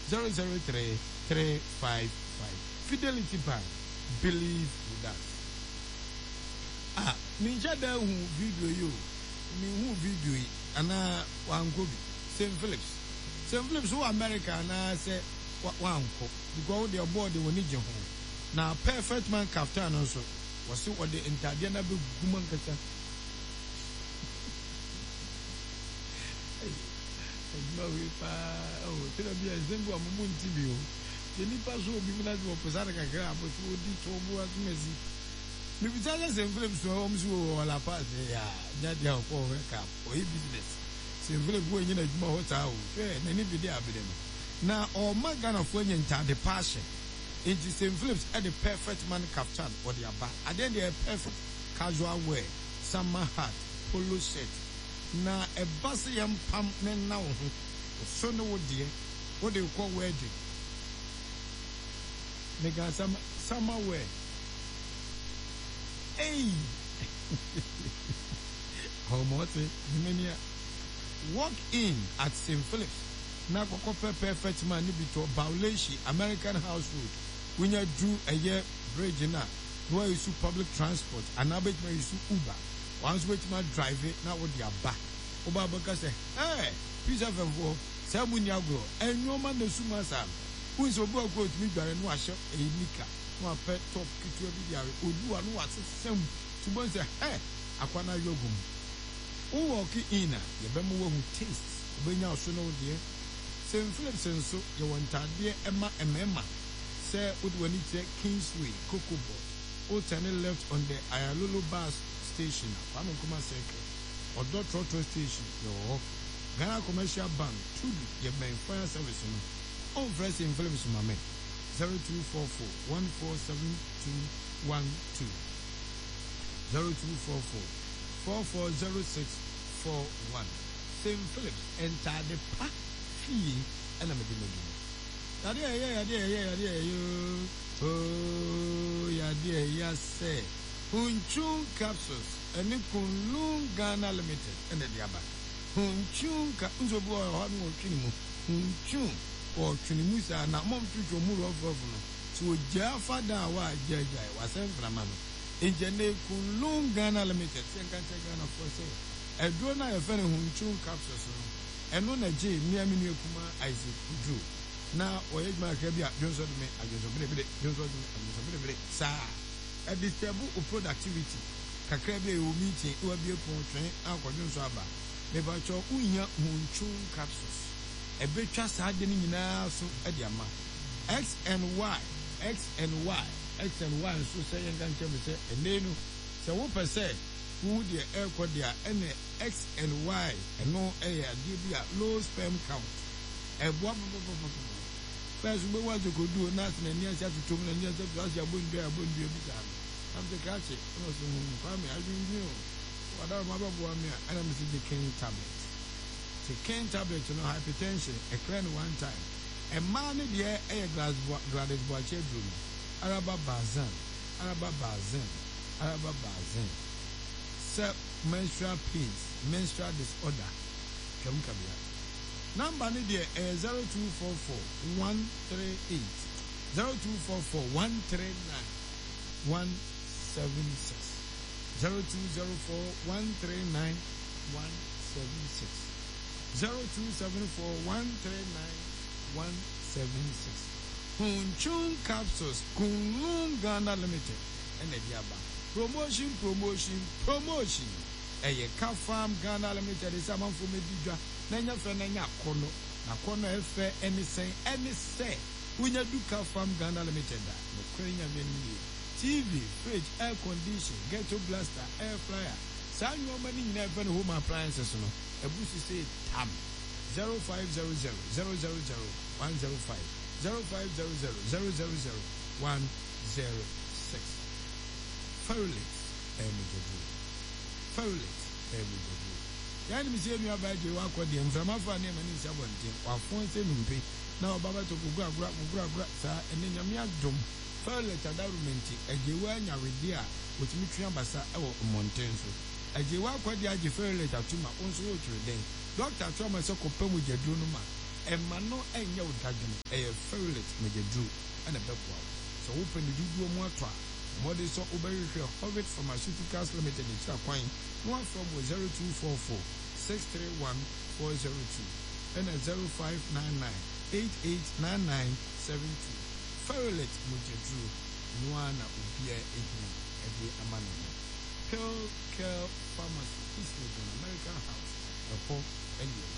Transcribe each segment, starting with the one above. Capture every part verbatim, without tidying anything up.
zero zero three three five five. Fidelity Bank, believe with us. Ah, ninja da hu video yo. Ni hu video yi ana wanko bi. Saint Phillips. Saint Phillips who America na say wanko. Because they board they woni je ho. Na perfect man kaftan also. Wasi ode intade na be guman kata. No we pa oh tell me azembo amumu ntibio. The nipa so obi na do opposite kakra aboti odi to obo azumezi. Me bi tell Saint Phillips so o msi wo wala pass ya nya dia ko we ka o business. Saint Phillips wo nyina adwuma ho ta o. Eh na ni bi dia abedem. Na o magana fo nya ntade passion. It is Saint Phillips at the perfect man kaftan or the aba. And then they are perfect casual wear, summer hat, polo shirt. Na a basi yam pam men now. So no dear, what do you call wedding? Nigga summer summer wear. Hey, how much? Mania walk in at Saint Phillips. Na koko perfect man ni bito Bauleshi American House Road. When you do a year bridge na, no you use public transport, and I bet you use Uber. Once wait my drive it, now what you are back. Oba Baka say, hey, please have a walk, Samuniago, and no man the Sumasa. Who is a book to me by a wash a nika, no pet top kitchen video, or do and what's the same. To say, hey, Aquana Yogum. Oh, okay, Ina, the Bemo who tastes, when you also know, dear. Saint Phillips and so, you want to dear Emma and Emma. Say Udwanite Kingsway, Cocoa Board. Old channel left on the Ayalulu bus station. Kwame Kuma Circle. Or Dot Trotto Station. Yo. Ghana Commercial Bank. Truly, your main fire service. On Fresh in Phillips Mame. zero two four four one four seven two one two. zero two four four four four zero six four one. Saint Phillips. Enter the pack fee. And I'm a dinner. Yadi yadi yadi yadi yadi oh yadi yadi say Hunchun capsules and Kunlun Ghana Limited and the Diaba Hunchun capsules boy or no chinimu Hunchun or chinimusa na mom to move off so Jaffa da wa jaja was sent from Mama Engineer Kunlun Ghana Limited and can take Ghana for sale. A drone I found Hunchun capsules and on a J near me Kuma Isaac Drew. Now, or eight my cabia, Johnson, I just a bit, Johnson, I just a bit, sir. A disturbance of productivity. Kakabi will meeting, will be a train, Uncle Johnson. Never cho Unya Munchun capsules. A bit just hardening now, so at Yama. X and Y, X and Y, X and Y, so say, and can tell me, say, and then, so what per se, who the air quadia, and X and Y, and no air, give you a low sperm count. A blah first, we want to go do nothing and yes, to two and yes, I wouldn't be able to be a I'm the catch it. Family, I didn't know. What are my boy, and I'm the King tablet. The King tablet, you know, hypertension, a crown one time. A man in the air glass graded watch room. Araba Bazan, Araba Bazan, Araba Bazan. Sir, menstrual pains, menstrual disorder. Come, come here. Number is zero two four four one three eight zero two four four one three nine one seven six zero two zero four one three nine one seven six zero two seven four one three nine one seven six. Hunchun capsules, Kunlun Ghana Limited, and the Diaba. Promotion, promotion, promotion. A Car Farm Ghana Limited is a man for Medija. Nanya fe nanya kono na kono efe anything any say when you do Car Farm Ghana Limited da no kwenya meni T V, fridge, air condition, ghetto blaster, air fryer. Sa nyoma ni nyina efe home appliances no ebusi say tam zero five zero zero zero zero zero one zero five zero five zero zero zero zero zero one zero six. Ferulate Emigodu Ferulate Emigodu Yani mi se mi abaje wa kwade mframafa ne mani nsa bonte wa fon se numpe na obaba to gugura gura gugura gura sa ene nyame adom Ferulate environment ajewa nyawede a wotimi twa basa e wo monten so ajewa kwade aje Ferulate atuma onso wo twere den doctor atwa ma se kopam jedru no ma ɛma no ɛnyɛ wo dadwene ɛyɛ Ferulet Megedru ɛna bɛboa wo sɛ wopɛ ne duduo mu ato a mmɔde sɛ wobɛhwehwɛ Hobbit Pharmaceuticals Limited akyira kwan na wafrɛ mo zero two four four six three one four zero two ɛna zero five nine nine eight eight nine nine seven two. Ferulet Megedru noa na obia ehia ɛde ama no ho. Pearl Care Pharmacy is an American house ɛhɔ ɛne ɛwɔ.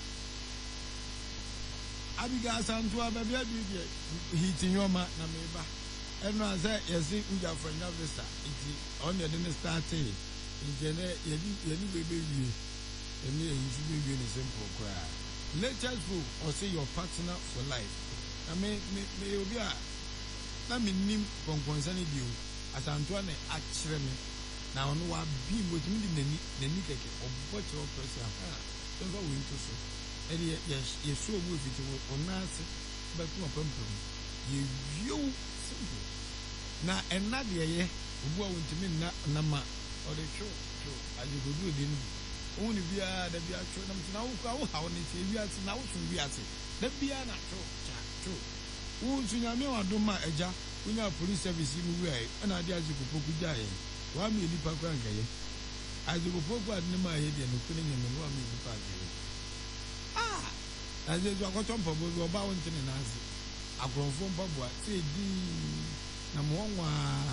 Abigail Santua baby adie hiti nyoma na meba eno ase yesi uja for nya visa iti on ye dey start e nje ne yedi yedi bebe wie eni eyi su bebe ni simple kra latest book or say your partner for life na me me me obi a na me nim konkonsa ne dio Asantua ne akire me na ono wa bi mo timi di nani nani keke obo chiro press ha so so we into so eri yes yesu obu efiti onase beku opampam ye wiu simple na enna de ye obu a wontimi na nama ode twa twa ajegodu de ni oni bia da bia twa nam na wo kwa wo ha woni tie wi ase na wo tun wi ase da bia na twa twa twa wo tunyame wadoma eja unya police service mu wi ai na de ajegopoku jaye wa mi nipa kwa ngaye ajegopoku adne ma ye de no kune nyame no wa mi nipa ngaye ah aje zo akoto mpobo zo ba won tene nazi agronfo mpobo a se di na mo nwa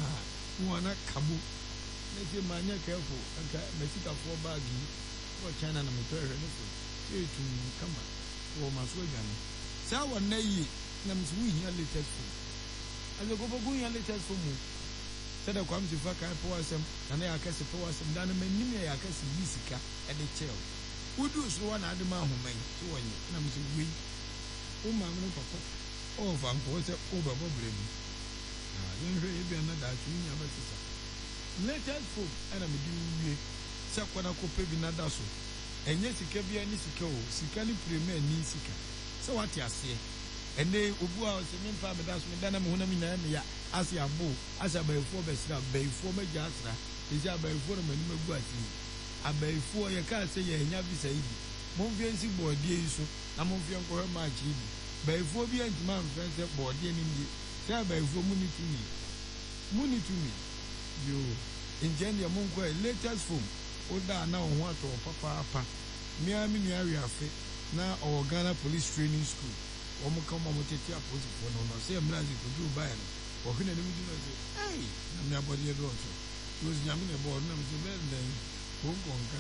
mo na kabu ne se manya kefo nka mesika fo bag yi ko China na metere ne so se tu kama wo maso gane sa won na yi na msu wi hia latest phone aje go bogu hia latest phone mu sada kwam si fa kai po asem na na yakase po asem dan na manim ya yakase yi sika e de cheo udu so wa na ade ma homan so wonye na mse wi o ma me papa o fa nko se o ba bobre mi na yen hwe e bi na da tu nya ba sisa latest phone ana me di wi se kwona ko pe bi na da so enye sika bi ani sika o sika ni premier ni sika se wati ase ene obu a se me pa me da so me da na me hona mi na me ya ase abo ase abayfo besira bayfo magya asra ezi abayfo na mani magu ati abayfo ye ka se ye nya visa yi mo mfie nsi boardie yi so na mo mfie nko ma achi bi bayfo bi antima mfie se boardie ni ndi se abayfo mu ni tumi mu ni tumi yo engineer mo nko latest phone oda na ho ato papa papa mia mi nua afi na o Ghana Police Training School o mo kama mo tete aposi fo no no se mlazi ko du ba ya no o hina ni mu di no se ei na mi abodi do so yo nyame ne bo na mi se ben den konkonka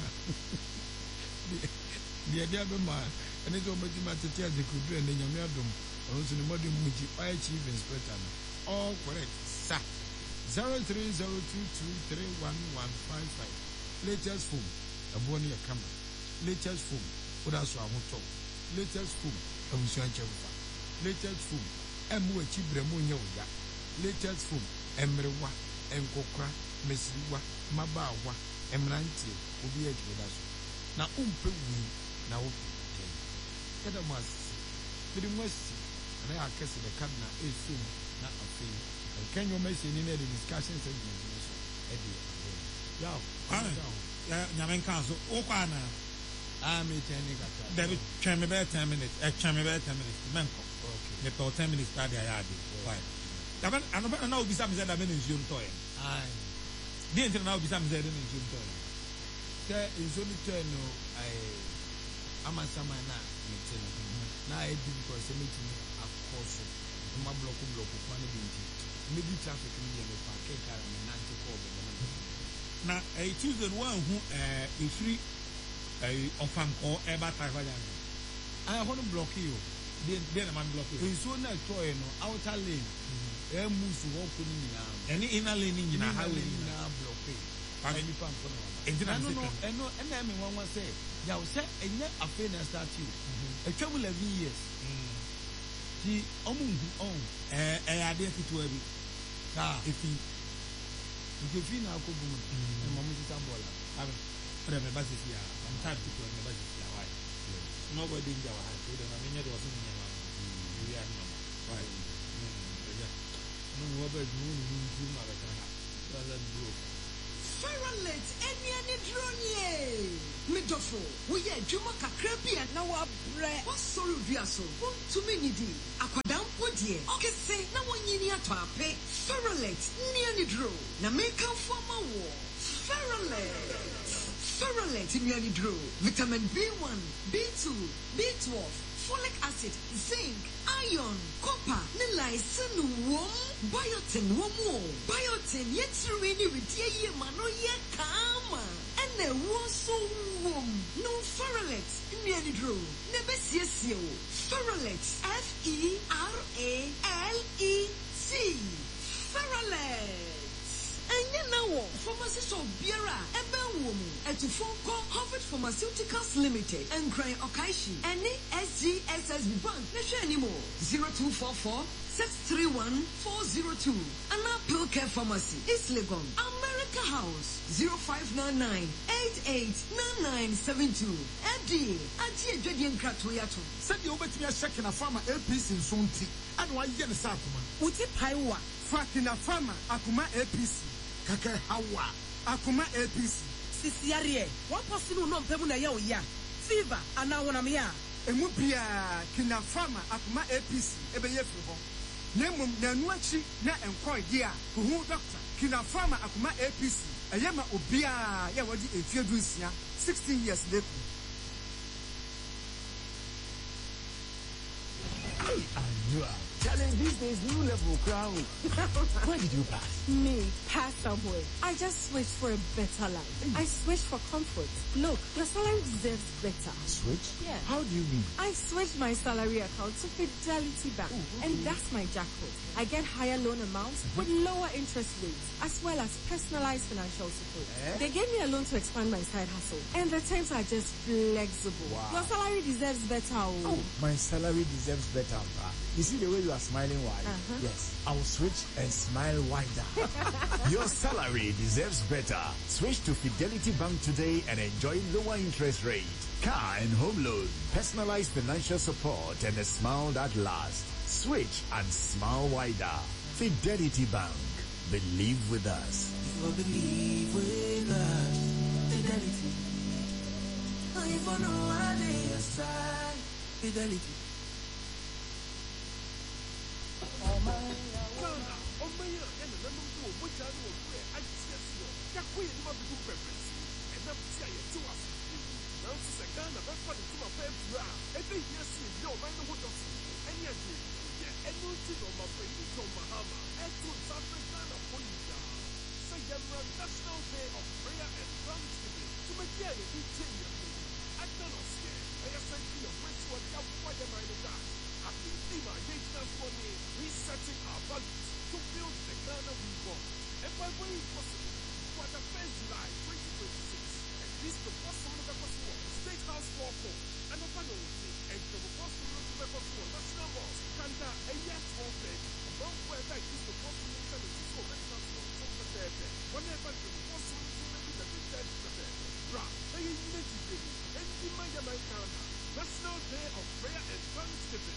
dia dia be ma ene to mo di ma tete aje ko du ene nyame adom o so ni modi mu ji fire chief inspector no all correct sa zero three zero two two three one one five five latest phone abo ne kama latest phone oda so ahoto latest phone abusuan chefa latest phone emu achi bremu nya oya latest phone emrewa enkokra mesiriwa mabawa emrantie obi ejoda so na umpe wi na wo pe kada mas bidi mwasi na ya kese de kadna efum na afi kan yo mesi ni na the discussion segment so e de ya ya nyamen kan so o kwa na ah me tani kata David twen me be ten minutes e twen me be ten minutes menko okay me pe ten minutes start ya ade why daban anoba na obi sa me da me nsuo nto ye ai bi enti na obi sa me da me nsuo nto ye te nsuo nto no ai amasama na me tene na e di ko se me tini akoso ma block block kwa ne bi nti me di traffic ni ye me park e kara me na nti ko be na e Tuesday one hu eh e free eh ofanko e ba ta fa jan I want to block you. Then then man block you. So na to e no outer lane. E musu wo ko ni na. Any inner lane ni na highway ni na block e. Pa ni pa ko na. Entina no no e no e na me wan wan say ya wo say enye afa na start you. E twam eleven years. Ti omu hu on. Eh eh ade kitu abi. Ka efi. Efi na ko bu. E mo mu ta bola. Abi. Ore me basi ya. Am ta ti ko me basi ya why. Nobody in our house. So the many was in the we are not. Right. No, what about you? You are a Ferrolet any any drone. Midofo, we are Juma Kakrabia now a bre. What sorrow viaso? One to many di. Aquadam podie. Okay, say no one yinia to pay. Ferrolet nearly draw. Na make up for my war. Ferrolet. Ferrolet nearly draw. Vitamin B one, B two, B twelve, folic acid, zinc, iron, copper, niacin, wom, biotin, womo, biotin, yet really with ye mano ye kama. And there was so warm. No Ferrolet, nearly drew. Never see you. Ferrolet, F E R A L E T. Ferrolet. And you know, pharmacist of Biera, Eben Woman, at the phone call Harvard Pharmaceuticals Limited, and Cry Okaishi, and S G S S B Bank, not anymore. zero two four four, six three one, four zero two. And now Pill Care Pharmacy, East Legon, America House, zero five nine nine, eight eight nine nine seven two. Eddie, Auntie Jadian Kratoyato. Said you over to me a second, a farmer, a piece in Sunti, and why you get a Sakuma. Uti Paiwa, Fatina farmer, Akuma A P C. Kaka Hawa, Akuma A P C. Sisiarie, one possible non pebuna ya ya. Fever, and now when I'm here. Emupia, Kina farmer, Akuma A P C, Ebeyefu. Nemum, Nanuachi, na employ dear, who doctor, Kina farmer, Akuma A P C, a Yama Obia, Yawadi, a Fiedusia, sixteen years later. Hey, Andrea. Challenge these days, new level crown. Where did you pass? Me, pass somewhere. I just switched for a better life. Mm. I switched for comfort. Look, your salary deserves better. Switch? Yeah. How do you mean? I switched my salary account to Fidelity Bank, ooh, and that's my jackpot. I get higher loan amounts mm-hmm. with lower interest rates, as well as personalized financial support. Eh? They gave me a loan to expand my side hustle, and the terms are just flexible. Wow. Your salary deserves better. Oh, oh my salary deserves better. You see the way you are smiling wide? Uh-huh. Yes, I will switch and smile wider. Your salary deserves better. Switch to Fidelity Bank today and enjoy lower interest rate, car and home loan, personalized financial support, and a smile that lasts. Switch and smile wider. Fidelity Bank. Believe with us. You will believe with us. Fidelity. I for no idea side. Fidelity. Ghana, on my ear, and the number two of which I know where I just know. That way, you must do preference. And I'm saying to us, now it's a Ghana, that's what it's my favorite. Every year, see, no, I know what you're saying. And yet, yeah, and you'll see on my friend, it's on Mahama, and to South Ghana for you. Say, you're National Day of Prayer and Thanksgiving to make the ten-year period. I don't know, scared. I have sent you a place to a fire mind of that. I think see my nation's money resetting our values to build the Ghana we want. And by way possible, for the first July twenty twenty-six, at least the first one of the possible State House four four, and the penalty, and the first one of the possible National Boss, Kanta, a yes open, among where that is the first one of the so many national from the third, whenever the first one to be the third to the third. Bra, a unity baby, and the Maya Ghana, National Day of Prayer and Thanksgiving.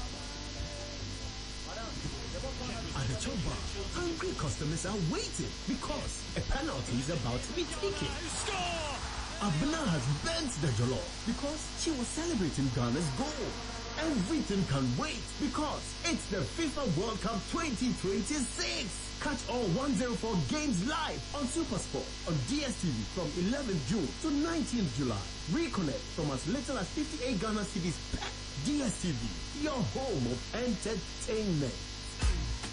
At the top bar, hungry customers are waiting because a penalty is about to be taken. Abna has bent the jollof because she was celebrating Ghana's goal. Everything can wait because it's the FIFA World Cup twenty twenty-six. Catch all one oh four games live on SuperSport on D S T V from eleventh June to nineteenth July. Reconnect from as little as fifty-eight Ghana cedis per D S T V, your home of entertainment.